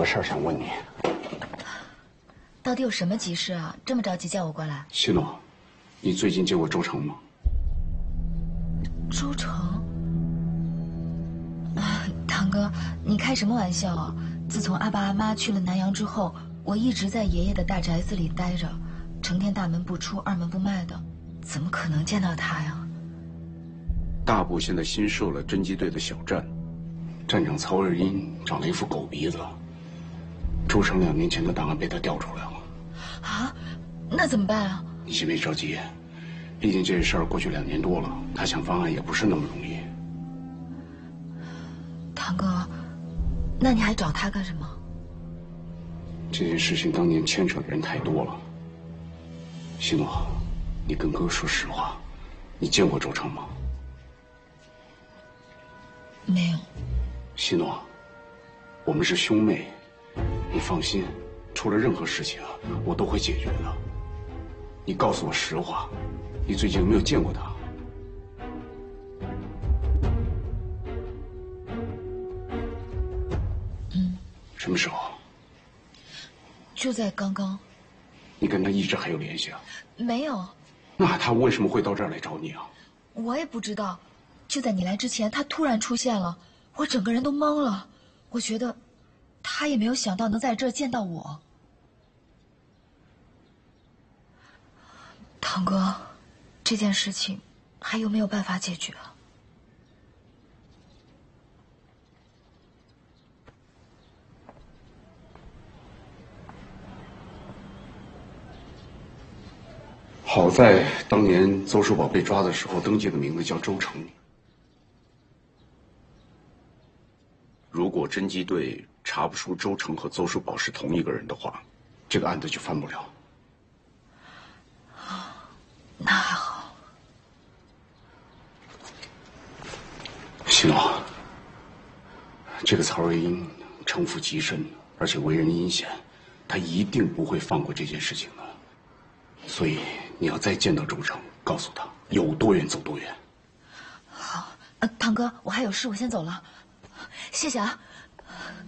个事儿想问你。 到底有什么急事啊？这么着急叫我过来？ 希诺，你最近见过周成吗？ 周成？啊，堂哥，你开什么玩笑啊？自从阿爸阿妈去了南阳之后，我一直在爷爷的大宅子里待着，成天大门不出二门不迈的，怎么可能见到他呀？ 大部现在新设了侦缉队的小站，站长曹日英长了一副狗鼻子。周成2年前的档案被他调出来了。 啊，那怎么办啊？ 你先别着急，毕竟这事儿过去2年多了，他想翻案也不是那么容易。 堂哥，那你还找他干什么？ 这件事情当年牵扯的人太多了。希诺，你跟哥说实话，你见过周成吗？ 没有。 希诺，我们是兄妹，你放心，出了任何事情啊，我都会解决的。你告诉我实话，你最近有没有见过他？什么时候？ 就在刚刚。 你跟他一直还有联系啊？ 没有。 那他为什么会到这儿来找你啊？ 我也不知道，就在你来之前，他突然出现了，我整个人都懵了。我觉得，他也没有想到能在这儿见到我。堂哥，这件事情还有没有办法解决啊？ 好在当年邹书宝被抓的时候，登记的名字叫周成。如果侦缉队查不出周成和邹书宝是同一个人的话，这个案子就翻不了。 那还好。 希诺，这个曹瑞英城府极深，而且为人阴险，他一定不会放过这件事情的。所以你要再见到周成，告诉他有多远走多远。 好，堂哥，我还有事，我先走了，谢谢啊。